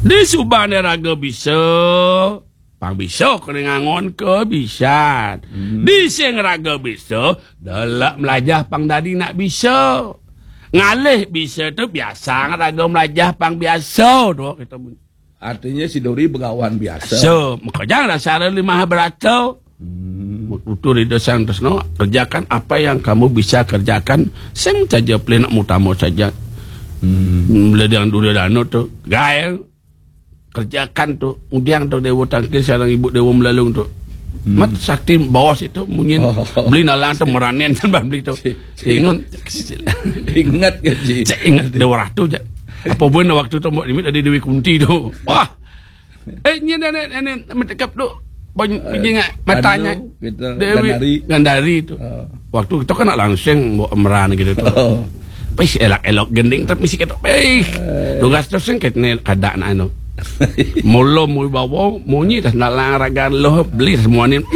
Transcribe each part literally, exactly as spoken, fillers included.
Di subane raga bisa. Pang bisa kena ngangon ke bisa. Hmm. Di sing raga bisa, dalak melajah pang dadi nak bisa. Ngalih bisa tu biasa raga melajah pang biasa tu kita. Artinya si Dori begawan biasa. So, maka jangan rasa lima berato. Hmm. Utur itu sang terus kerjakan apa yang kamu bisa kerjakan. Seng saja plenak mutamo saja. Hmm. Meledang dulu dano tu, gaya. Kerjakan tu, udiang tu dewa tangkis sarang ibu dewa melalung tu. Hmm. Mat sakti bawas itu mungkin oh, oh, beli nalang tu meranen sampai beli tu. Ingat, ingat ke si? Ingat dewa ratu je. Apa pun waktu tu buat limit ada Dewi Kunti tu. Wah, eh ni nenek nenek mentekap tu, banyak ingat matanya. Dewi Gandari tu. Waktu kita kan nak langsung bawa meran gitu tu. Pais elak-elok gending tapi si kita, eh, tugas tu seng kita ada nak anu. Mula mau bawa munyi dah nalang raga lo beli semua ni.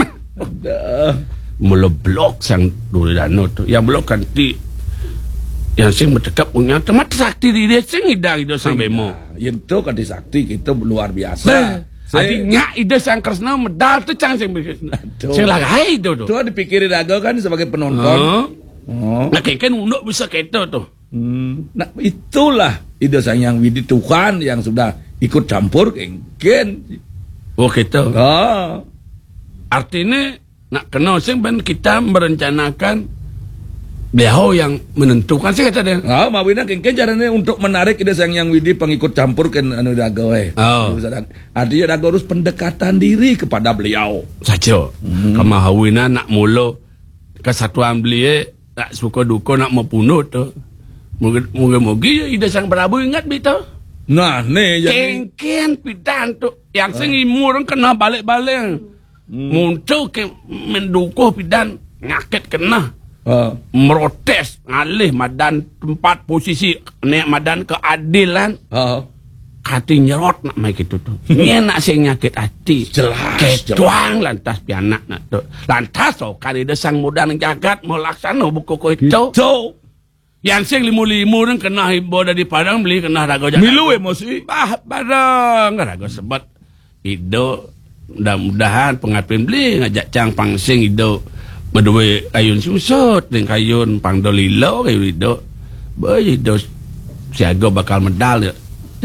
Mula blok sang dulu dano tu, yang blok kan ti, yang sing bertekap punya temat sakti dia sing idang itu sang bemo. Yang tu kan sakti kita luar biasa. Artinya ide sang Kresna medal tu cang sing sing lagai itu tu. Tu dipikirin raga kan sebagai penonton. Oh. Nah kan unduk bisa kita tu. Hmm. Nah itulah ide sang yang Widi Tuhan yang sudah ikut campur kengken. Oh kita. Oh. Artinya nak kenal sing ben kita merencanakan beliau yang menentukan sih kata dia. Ah, mawina kengken caranya untuk menarik ide sang yang Widi pengikut campur kan anu dago eh. Oh. Artinya dago harus pendekatan diri kepada beliau. Saja. Hmm. Kamahawina nak mula kesatuan beliau tak suka duka nak membunuh tu. Moga-moga ide sang Prabu ingat betul. Nah, ni jadi kengken pidan tu yang sing imur kena balik-balik. Hmm. Muncul ke mendukuh pidan ngakit kena. Uh. Merotes ngalih madan tempat posisi nek madan keadilan. Uh. Hati nyerot nak mai gitu tu. Ni nak sing nyakit hati. Jelas. Ketuang lantas pianak nak tu. Lantas so kali desang muda nang jagat mau laksana buku ko itu. Itu. Yang sing limu-limu nang kena hibo dari Padang beli kena rago jagat. Milu emosi. Bah Padang rago sebab ido mudah-mudahan pengapin beli ngajak cang pangsing ido berdua ayun susut dengan kayun pangdolilo kayu ido. Boy ido siaga bakal medal ya.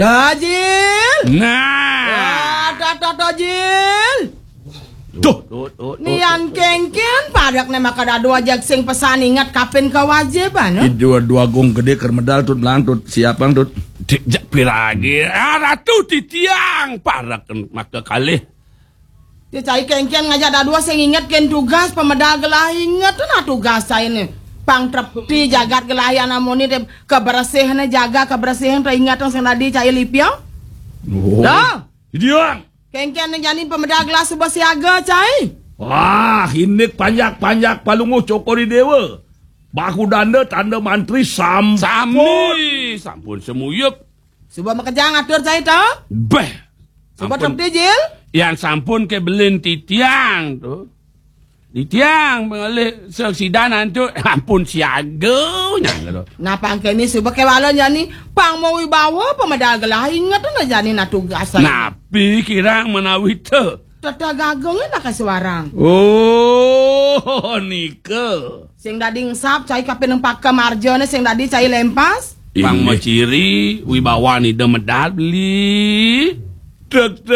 Dajil. Nah. Ada Dajil. Tuh, nian kengken padak nama kada dua jag sing pesan ingat kapan kewajiban. No? Dua-dua gong gede ker medal tut lang tut siapang tut. Jak piragi. Ah ratu titiang padak maka kalih. Dia cai kengken ngajak ada dua sing ingat ken tugas pemedal gelah ingat tu nah tugas saya ni. Pang trepi jagat gelayan amoni kebersihan jaga kebersihan ingat sing tadi cai lipiau. Oh. Dah. Dia. Kengken yang jadi pemedal gelas sebuah siaga cai. Wah, hindik panjak-panjak palunguh cokori dewa. Baku danda tanda mantri sampun. Sami, sampun semuyup. Sebuah makejang atur cai tau. Beh. Sebuah trepi jil. Yang sampun ke belin titiang tu. Titiang mengalih seksidanan tu ampun siaga nya. Napa kini sebab kewalan jani pang mau wibawa pemedal gelah ingat tu na jani na tugas. Napi kirang menawi tu. Tata gagong na kasuarang. Oh, nika. Sing dading sap cai kapin pak kemarjane sing dadi cai lempas. Pang maciri wibawa ni de medal beli.